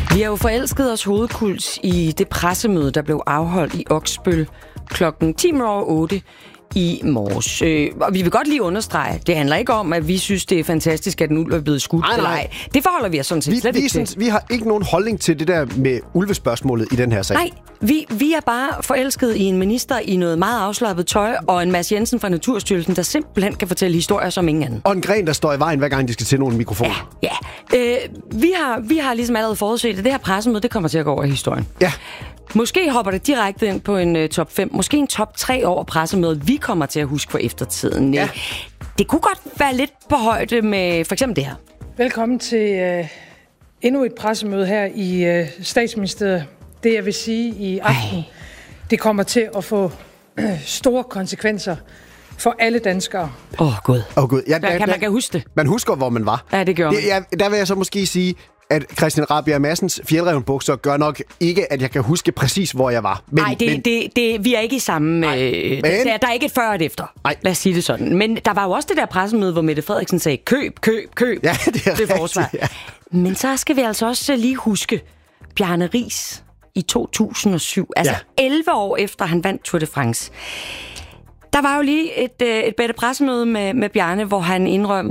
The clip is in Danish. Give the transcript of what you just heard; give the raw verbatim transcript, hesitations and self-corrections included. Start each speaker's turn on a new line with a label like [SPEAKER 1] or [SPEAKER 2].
[SPEAKER 1] Vi har jo forelsket os hovedkuls i det pressemøde, der blev afholdt i Oksbøl klokken ti over otte i morges. Øh, og vi vil godt lige understrege, det handler ikke om, at vi synes, det er fantastisk, at en ulv er blevet skudt.
[SPEAKER 2] Nej, nej.
[SPEAKER 1] Nej, det forholder vi os sådan set
[SPEAKER 2] Vi,
[SPEAKER 1] slet
[SPEAKER 2] vi,
[SPEAKER 1] ikke
[SPEAKER 2] synes,
[SPEAKER 1] til.
[SPEAKER 2] vi har ikke nogen holdning til det der med ulvespørgsmålet i den her sag.
[SPEAKER 1] Nej, vi, vi er bare forelsket i en minister i noget meget afslappet tøj, og en Mads Jensen fra Naturstyrelsen, der simpelthen kan fortælle historier som ingen anden.
[SPEAKER 2] Og en gren, der står i vejen, hver gang de skal til nogle mikrofoner.
[SPEAKER 1] Ja, ja. Øh, vi, har, vi har ligesom allerede forudset, at det her pressemøde, det kommer til at gå over i historien.
[SPEAKER 2] Ja.
[SPEAKER 1] Måske hopper det direkte ind på en uh, top fem, måske en top tre over pressemødet, vi kommer til at huske for eftertiden.
[SPEAKER 2] Ja.
[SPEAKER 1] Det kunne godt være lidt på højde med for eksempel det her.
[SPEAKER 3] Velkommen til uh, endnu et pressemøde her i uh, Statsministeriet. Det jeg vil sige i aften, Ej. det kommer til at få uh, store konsekvenser for alle danskere.
[SPEAKER 1] Åh, oh, Gud.
[SPEAKER 2] Åh, Gud. Ja,
[SPEAKER 1] man, kan, man kan huske det.
[SPEAKER 2] Man husker, hvor man var.
[SPEAKER 1] Ja, det gjorde man.
[SPEAKER 2] Ja, der vil jeg så måske sige, at Christian Rabjerg Madsens fjeldrevenbukser gør nok ikke, at jeg kan huske præcis, hvor jeg var.
[SPEAKER 1] Nej, det, men... det, det, vi er ikke i samme... Øh, men... der, der er ikke et før og et efter.
[SPEAKER 2] Nej.
[SPEAKER 1] Lad os sige det sådan. Men der var jo også det der pressemøde, hvor Mette Frederiksen sagde, køb, køb, køb.
[SPEAKER 2] Ja, det er
[SPEAKER 1] det forsvar. Ja. Men så skal vi altså også lige huske Bjarne Riis i to tusind og syv. Altså ja. elleve år efter, han vandt Tour de France. Der var jo lige et, et bedre pressemøde med, med Bjarne, hvor han indrømmede,